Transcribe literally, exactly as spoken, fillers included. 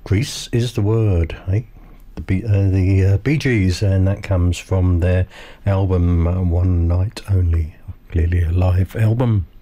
Grease is the word, eh? The, B, uh, the uh, Bee Gees, and that comes from their album uh, One Night Only, clearly a live album.